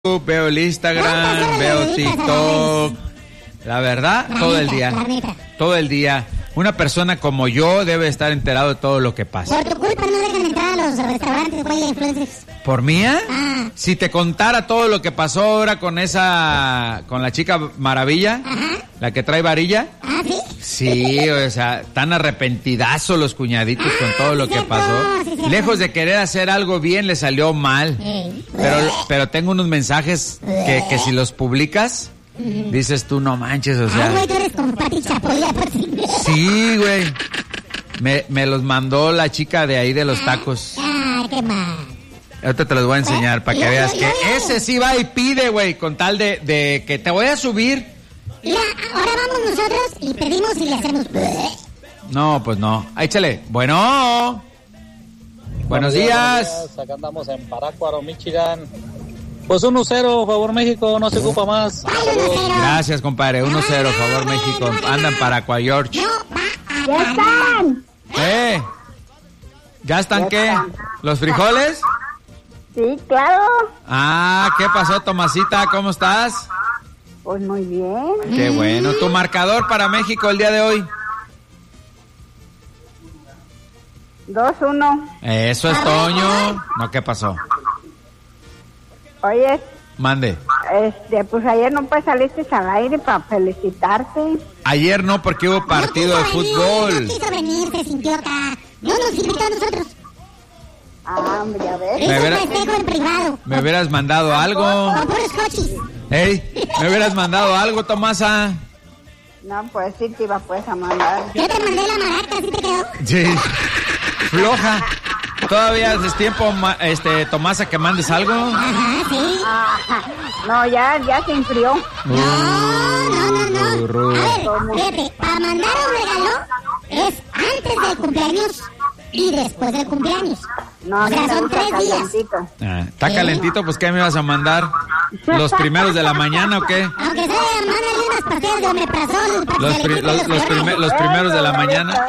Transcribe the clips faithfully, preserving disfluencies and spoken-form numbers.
Veo el Instagram, veo TikTok. La verdad, todo el día. Todo el día. Una persona como yo debe estar enterado de todo lo que pasa. Por tu culpa no dejan entrar a los restaurantes, güey, influencers. ¿Por mía? Ah. Si te contara todo lo que pasó ahora con esa, con la chica Maravilla, Ajá. la que trae varilla. Ah, ¿sí? Sí, o sea, tan arrepentidazos los cuñaditos Ah, con todo lo sí, que cierto, pasó. sí, cierto. Lejos de querer hacer algo bien, le salió mal. Sí. Pero, pero tengo unos mensajes que, que si los publicas, dices tú, no manches, o sea. Ah, güey, tú eres como Pati Chapoya, por si. Sí, güey. Me, me los mandó la chica de ahí de los tacos. Ah, qué mal. Ahorita te los voy a enseñar para que Ya, veas ya, que ya. ese sí va y pide, güey, con tal de, de que te voy a subir. Mira, ahora vamos nosotros y pedimos y le hacemos. No, pues no. Échale. Bueno. Buenos días. Buenos días. Acá andamos en Parácuaro, Michigan. Pues uno cero, favor México, no se ocupa más. Saludos. Gracias, compadre. uno cero, favor México. Andan para Aqua George. ¡Ya están! ¿Eh? ¿Ya están qué? ¿Los frijoles? Sí, claro. Ah, ¿qué pasó, Tomasita? ¿Cómo estás? Pues muy bien. Qué bueno. ¿Tu marcador para México el día de hoy? dos uno. Eso es, Toño. No, ¿qué pasó? Oye, Mande. este, pues ayer no pues saliste al aire para felicitarte. Ayer no, porque hubo partido de No quiso venir, fútbol. No quiso venir, se sintió acá. No nos invitó a nosotros. Ah, hombre, ya ves. Hizo un hubiera- festejo en privado. Me hubieras mandado algo. Con puros cochis. Ey, me hubieras mandado algo, Tomasa. No, pues sí te iba pues a mandar. Yo te mandé la maraca, ¿sí te quedó? Sí. Floja. Todavía es tiempo, ma- este, Tomasa, que mandes algo. Ajá, sí. Ah, no, ya, ya se enfrió. No, no, no, no. Burro. A ver, fíjate, para mandar un regalo es antes del cumpleaños y después del cumpleaños. No, O sea, no me son gusta tres días. calientito. Ah, ¿está calentito? Pues, ¿qué me ibas a mandar? ¿Los primeros de la mañana o qué? Aunque sea, mándale unas pastillas de omeprazol para Los, que pri- le los, quiten los, los prime- colores. los primeros de la mañana.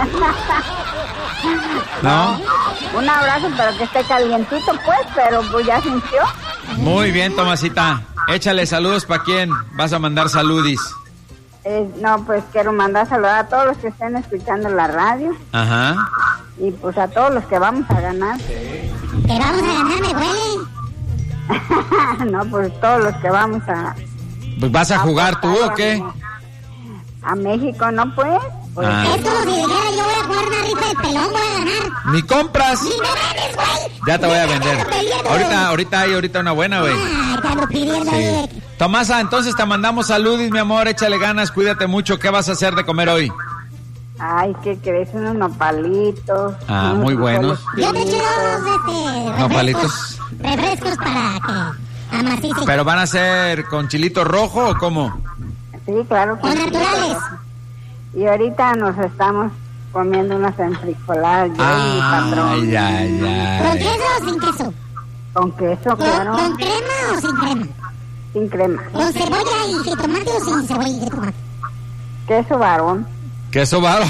¿No? Un abrazo, pero que esté calientito pues, pero pues ya se enfrió. Muy bien, Tomasita. Échale saludos para quién. Vas a mandar saludis. Eh, no, pues quiero mandar saludar a todos los que estén escuchando la radio Ajá. y pues a todos los que vamos a ganar. Que vamos a ganar, me huele. No, pues todos los que vamos a... Pues, ¿vas a jugar tú o qué? A México, ¿no pues? Pues Ah. Es como si dijera, yo voy a jugar una rifa de pelón, voy a ganar. Ni compras. ¡Ni me vendes, güey! Ya te voy a Ni me vender. vendes, perdiendo. Ahorita, ahorita hay ahorita una buena, güey. Ay, te ando pidiendo ahí. Sí. Tomasa, entonces te mandamos saludis, mi amor. Échale ganas, cuídate mucho. ¿Qué vas a hacer de comer hoy? Ay, ¿qué crees? Unos nopalitos. Ah, unos muy buenos. Yo te eché frijoles dos, este, No, refrescos. palitos. Refrescos para que amacice. ¿Pero van a ser con chilito rojo o cómo? Sí, claro. O que sí. naturales. Y ahorita nos estamos comiendo unas enfrijoladas, yo y mi patrón. Ay, ay, ¿Con ay. queso o sin queso? Con queso, ¿Con, claro. con crema o sin crema? Sin crema. ¿Con cebolla y jitomate o sin cebolla y jitomate? Queso varón. Queso varo.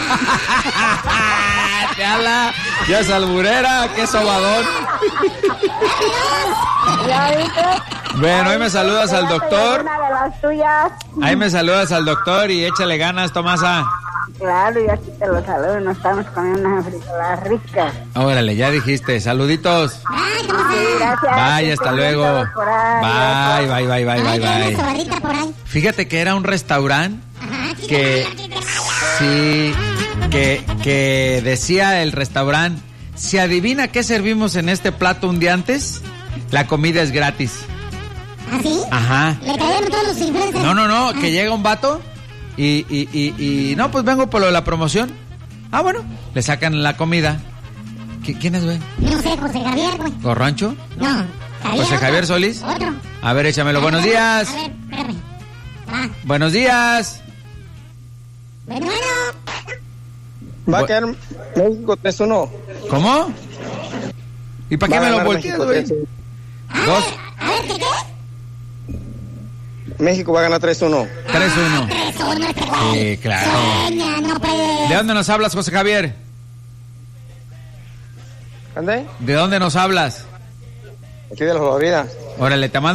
Te habla. Ya es alburera, queso vadón. ¿Ya viste? Bueno, ahí me saludas al doctor. Una de las tuyas. Ahí me saludas al doctor y échale ganas, Tomasa. Claro, y aquí te lo saludo. Nos estamos comiendo unas enfrijoladas ricas. Órale, ya dijiste. Saluditos. Ay, ¿cómo Sí, se gracias. Bye, Que hasta estén bien luego. todos por ahí. Bye, bye, bye, bye, bye, Ay, trae una bye. sobadita por ahí. Fíjate que era un restaurante Ajá, que sí, que, que decía el restaurante, ¿se adivina qué servimos en este plato un día antes? La comida es gratis. ¿Ah, sí? Ajá. Le cayeron todos los influencers. No, no, no, que llega un vato y, y, y, y no, pues vengo por lo de la promoción. Ah, bueno, le sacan la comida. ¿Qui- ¿Quién es, güey? No sé, José Javier, güey. ¿Corrancho? No, Javier. José otro. Javier Solís. Otro. A ver, échamelo. Buenos días. A ver, espérame. Ah, Buenos días. bueno, bueno. Va Bu- a quedar México tres uno. ¿Cómo? ¿Y para qué me lo volteas, güey? Dos, A ver, ¿qué qué? México va a ganar tres uno. tres, uno. Tres, uno, este güey. Sí, claro. Sueña, no puede. ¿De dónde nos hablas, José Javier? ¿Ande? ¿De dónde nos hablas? Aquí de la Florida. Órale, te mando